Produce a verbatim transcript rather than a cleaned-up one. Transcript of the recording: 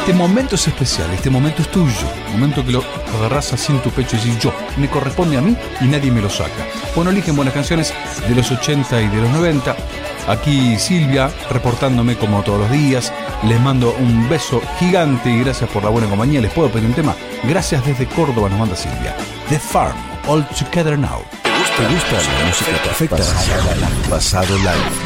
Este momento es especial, este momento es tuyo. Momento que lo agarrás así en tu pecho y decís, yo, me corresponde a mí y nadie me lo saca. Bueno, eligen buenas canciones de los ochenta y de los noventa. Aquí Silvia, reportándome como todos los días. Les mando un beso gigante y gracias por la buena compañía. ¿Les puedo pedir un tema? Gracias desde Córdoba, nos manda Silvia. The Farm, All Together Now. ¿Te gusta, ¿Te gusta la música perfecta? Pasado live.